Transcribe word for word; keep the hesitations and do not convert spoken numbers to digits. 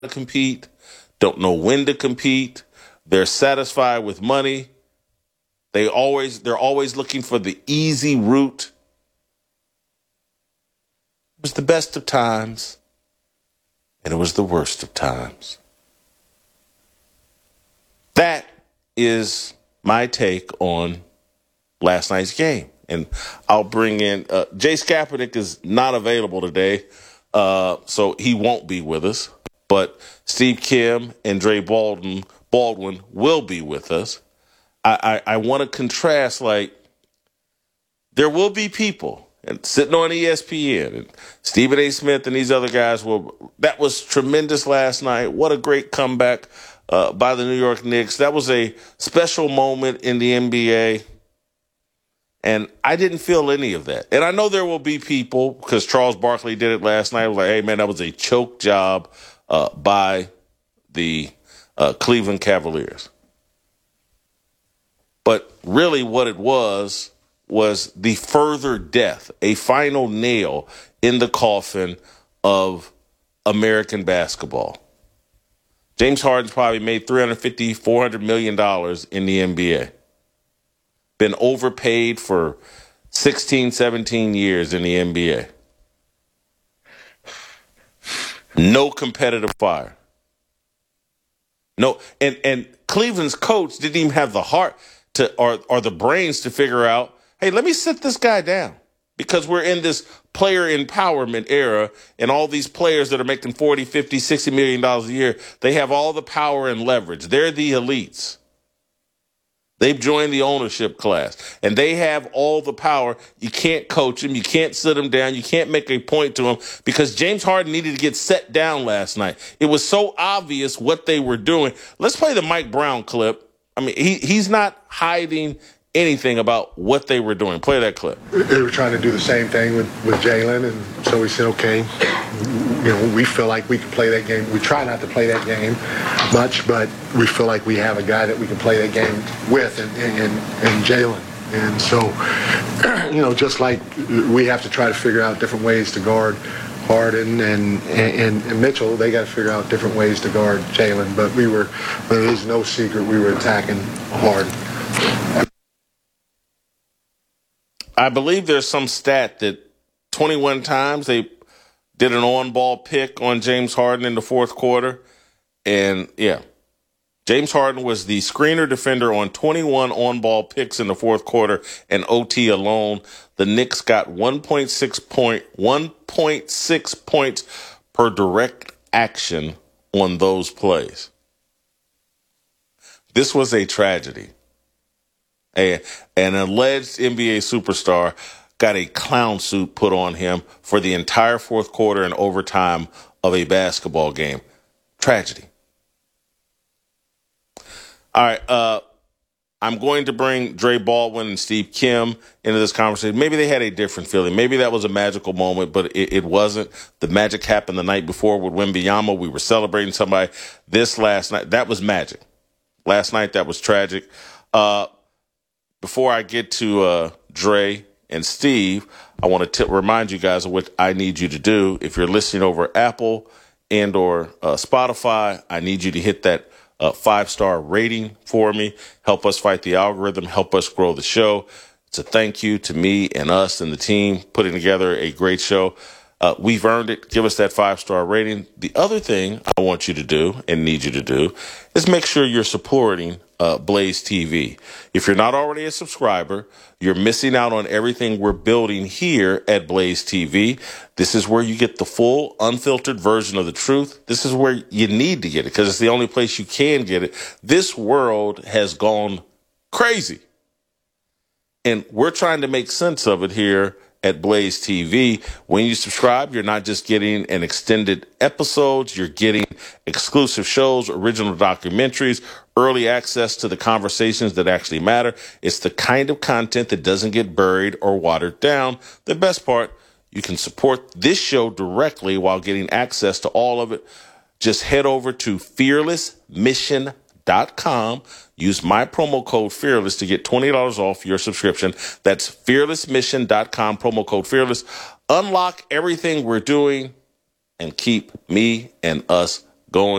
to compete, don't know when to compete. They're satisfied with money. They always they're always looking for the easy route. It was the best of times, and it was the worst of times. That is my take on last night's game. And I'll bring in uh, Jace Kaepernick is not available today, uh, so he won't be with us. But Steve Kim and Dre Baldwin, Baldwin will be with us. I, I, I want to contrast, like, there will be people and sitting on E S P N and Stephen A. Smith and these other guys will. That was tremendous last night. What a great comeback uh, by the New York Knicks. That was a special moment in the N B A. And I didn't feel any of that. And I know there will be people, because Charles Barkley did it last night, was like, hey, man, that was a choke job uh, by the uh, Cleveland Cavaliers. But really what it was was the further death, a final nail in the coffin of American basketball. James Harden's probably made three hundred fifty, four hundred million dollars in the N B A. Been overpaid for sixteen, seventeen years in the N B A. No competitive fire. No, and, and Cleveland's coach didn't even have the heart to or, or the brains to figure out, hey, let me sit this guy down. Because we're in this player empowerment era, and all these players that are making forty, fifty, sixty million dollars a year, they have all the power and leverage. They're the elites. They've joined the ownership class, and they have all the power. You can't coach them. You can't sit them down. You can't make a point to them, because James Harden needed to get set down last night. It was so obvious what they were doing. Let's play the Mike Brown clip. I mean, he he's not hiding anything about what they were doing. Play that clip. They were trying to do the same thing with, with Jalen, and so we said, okay, you know, we feel like we can play that game. We try not to play that game much, but we feel like we have a guy that we can play that game with, and, and, and Jalen. And so, you know, just like we have to try to figure out different ways to guard Harden and, and, and Mitchell, they got to figure out different ways to guard Jalen. But we were, there is no secret, we were attacking Harden. I believe there's some stat that twenty-one times they did an on-ball pick on James Harden in the fourth quarter. And, yeah, James Harden was the screener defender on twenty-one on-ball picks in the fourth quarter and O T alone. The Knicks got one point six point, one point six points per direct action on those plays. This was a tragedy. A, an alleged N B A superstar got a clown suit put on him for the entire fourth quarter and overtime of a basketball game. Tragedy. All right, uh, I'm going to bring Dre Baldwin and Steve Kim into this conversation. Maybe they had a different feeling. Maybe that was a magical moment, but it, it wasn't. The magic happened the night before with Wembanyama. We were celebrating somebody. This last night, that was magic. Last night, that was tragic. Uh, before I get to uh, Dre and Steve, I want to remind you guys of what I need you to do. If you're listening over Apple and or uh, Spotify, I need you to hit that uh, five-star rating for me. Help us fight the algorithm. Help us grow the show. It's a thank you to me and us and the team putting together a great show. Uh, we've earned it. Give us that five-star rating. The other thing I want you to do and need you to do is make sure you're supporting uh, Blaze T V. If you're not already a subscriber, you're missing out on everything we're building here at Blaze T V. This is where you get the full, unfiltered version of the truth. This is where you need to get it because it's the only place you can get it. This world has gone crazy. And we're trying to make sense of it here at Blaze T V. When you subscribe, you're not just getting an extended episodes, you're getting exclusive shows, original documentaries, early access to the conversations that actually matter. It's the kind of content that doesn't get buried or watered down. The best part, you can support this show directly while getting access to all of it. Just head over to fearless mission dot com. Use my promo code FEARLESS to get twenty dollars off your subscription. That's fearless mission dot com, promo code FEARLESS. Unlock everything we're doing and keep me and us going